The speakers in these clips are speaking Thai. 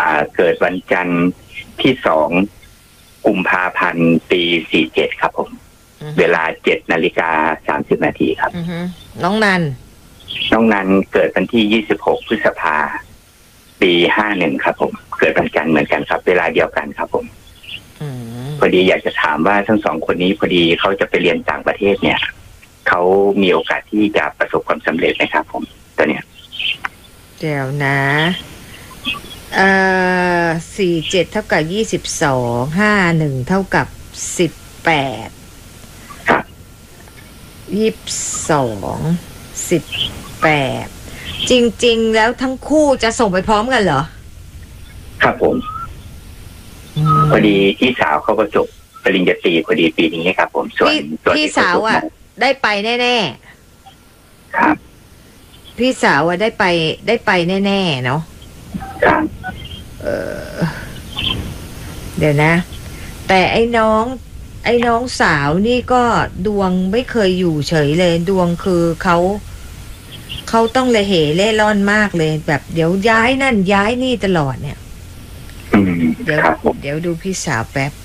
เกิดวันจันทร์ที่2 กุมภาพันธ์ ปี 47ครับผมเวลา 7:30 นาทีครับน้องนันเกิดวันที่26 พฤษภาปี 51ครับผมเกิดวันจันทร์เหมือนกันครับเวลาเดียวกันครับผมพอดีอยากจะถามว่าทั้งสองคนนี้พอดีเขาจะไปเรียนต่างประเทศเนี่ยเขามีโอกาสที่จะประสบความสำเร็จไหมครับผมตัวเนี้ยเดี๋ยวนะ47เท่ากับ22 51เท่ากับ18 ครับ 22 18จริงๆแล้วทั้งคู่จะส่งไปพร้อมกันเหรอครับผมพอดีพี่สาวเขาก็จบปริญญาตรีพอดีปีนี้ครับผมส่วนพี่สาวอ่ะได้ไปแน่ๆครับพี่สาวอ่ะได้ไปแน่ๆเนาะครับเดี๋ยวนะแต่ไอ้น้องสาวนี่ก็ดวงไม่เคยอยู่เฉยเลยดวงคือเขาต้องละเหเล่ร่อนมากเลยแบบเดี๋ยวย้ายนั่นย้ายนี่ตลอดเนี่ยเดี๋ยวดูพี่สาวแป๊บ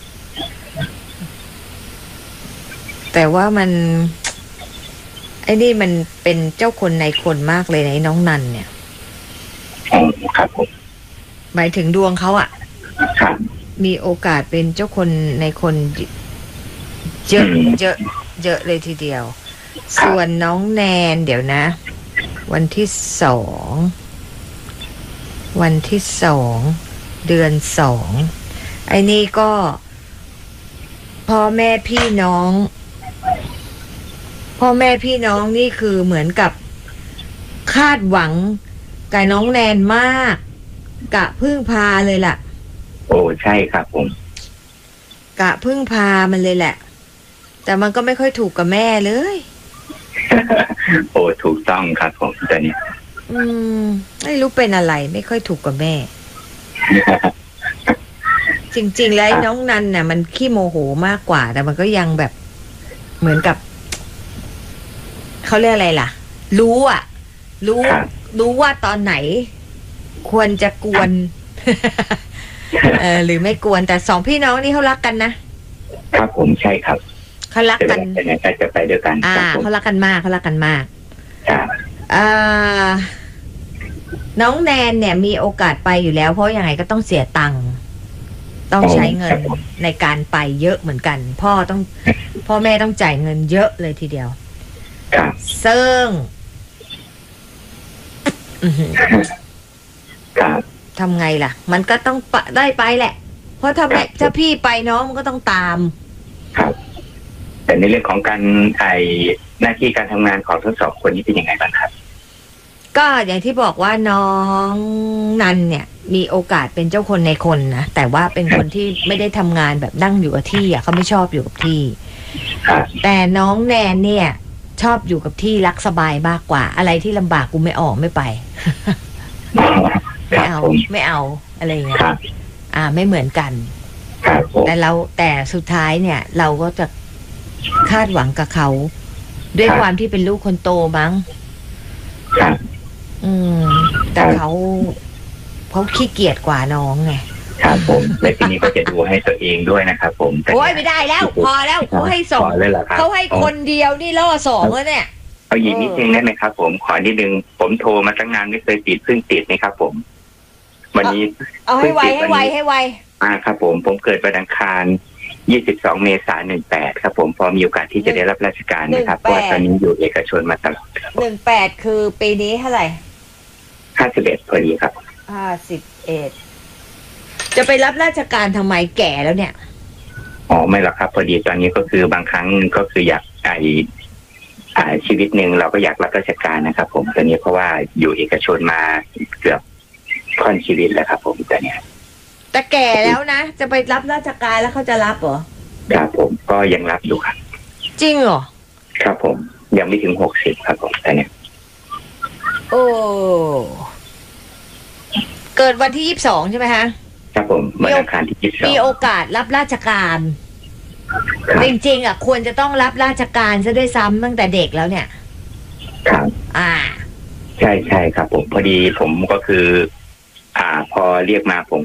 แต่ว่ามันไอ้นี่มันเป็นเจ้าคนในคนมากเลยในน้องนันเนี่ยครับผมหมายถึงดวงเขาอ่ะมีโอกาสเป็นเจ้าคนในคนเยอะเลยทีเดียวส่วนน้องแนนเดี๋ยวนะวันที่2เดือน2ไอ้นี่ก็พ่อแม่พี่น้องนี่คือเหมือนกับคาดหวังกับน้องแนนมากกะพึ่งพาเลยล่ะโอ้ใช่ครับผมกะพึ่งพามันเลยแหละแต่มันก็ไม่ค่อยถูกกับแม่เลยโอ้ถูกต้องครับผมตอนนี้ไม่รู้เป็นอะไรไม่ค่อยถูกกับแม่ จริงๆแล้วน้องนันน่ะมันขี้โมโหมากกว่าแต่มันก็ยังแบบเหมือนกับเขาเรียกอะไรล่ะรู้ว่าตอนไหนควรจะกวนหรือไม่กวนแต่สองพี่น้องนี่เขารักกันนะครับผมใช่ครับเขารักกันจะไปด้วยกันเขารักกันมากน้องแนนเนี่ยมีโอกาสไปอยู่แล้วเพราะยังไงก็ต้องเสียตังค์ต้องใช้เงินในการไปเยอะเหมือนกันพ่อแม่ต้องจ่ายเงินเยอะเลยทีเดียวซึ่งทำไงล่ะมันก็ต้องได้ไปแหละเพราะถ้าพี่ไปน้องมันก็ต้องตามครับแต่ในเรื่องของการหน้าที่การทำงานของทั้งสองคนนี้เป็นยังไงบ้างครับก็อย่างที่บอกว่าน้องนันเนี่ยมีโอกาสเป็นเจ้าคนในคนนะแต่ว่าเป็นคนที่ไม่ได้ทำงานแบบนั่งอยู่กับที่เขาไม่ชอบอยู่กับที่แต่น้องแนนเนี่ยชอบอยู่กับที่รักสบายมากกว่าอะไรที่ลำบากกูไม่ออกไม่ไป ไม่เอาอะไรอย่างเงี้ยไม่เหมือนกันแต่สุดท้ายเนี่ยเราก็จะคาดหวังกับเขาด้วยความที่เป็นลูกคนโตมั้งแต่เขาขี้เกียจกว่าน้องไงครับผมและทีนี้ก็จะดูให้ตัวเองด้วยนะครับผมโอ้ยไม่ได้แล้วพอแล้วเขาให้ส่งเขาให้คนเดียวนี่ล่อ2แล้วเนี่ยเอาอีกนิดนึงได้ไหมครับผมขอนิดนึงผมโทรมาตั้งนานไม่เคยติดเพิ่งติดนะครับผมวันนี้เอาให้ไวครับผมเกิดวันอังคาร22 เมษายน 18ครับผมพอมีโอกาสที่จะได้รับราชการนะครับเพราะตอนนี้อยู่เอกชนมาตลอด 18คือปีนี้เท่าไหร่ 51พอดีครับ 51จะไปรับราชการทำไมแก่แล้วเนี่ยไม่หรอกครับพอดีตอนนี้ก็คือบางครั้งก็คืออยากชีวิตหนึ่งเราก็อยากรับราชการนะครับผมตอนนี้เพราะว่าอยู่เอกชนมาเกือบค่อนชีวิตแล้วครับผมตอนนี้แต่แก่แล้วนะจะไปรับราชการแล้วเขาจะรับเหรอครับผมก็ยังรับอยู่ครับจริงเหรอครับผมยังไม่ถึง60ครับผมตอนนี้โอ้เกิดวันที่22ใช่ไหมฮะครับผมวันอังคารที่22 มีโอกาสรับราชการจริงๆควรจะต้องรับราชการซะด้วยซ้ำตั้งแต่เด็กแล้วเนี่ยครับใช่ครับผมพอดีผมก็คือพอเรียกมาผม